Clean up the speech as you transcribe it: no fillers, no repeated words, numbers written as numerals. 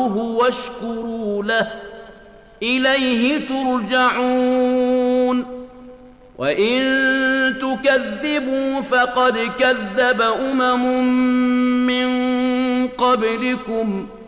فاعبدوه واشكروا له إليه ترجعون وإن تكذبوا فقد كذب أمم من قبلكم